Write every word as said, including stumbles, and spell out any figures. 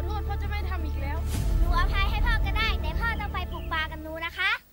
ษพ่อจะไม่ทำอีกแล้วหนูอภัยให้พ่อก็ได้แต่พ่อต้องไปปลูกปลากับหนูนะคะ